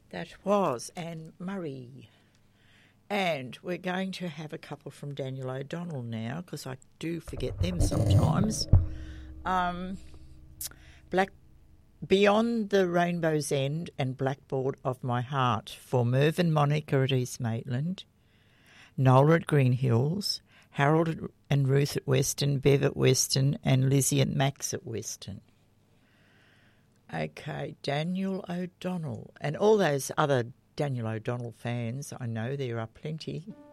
That was Anne Murray. And we're going to have a couple from Daniel O'Donnell now, because I do forget them sometimes. Beyond the Rainbow's End and Blackboard of My Heart for Merv and Monica at East Maitland, Nola at Green Hills, Harold and Ruth at Weston, Bev at Weston, and Lizzie and Max at Weston. Okay, Daniel O'Donnell. And all those other Daniel O'Donnell fans, I know there are plenty.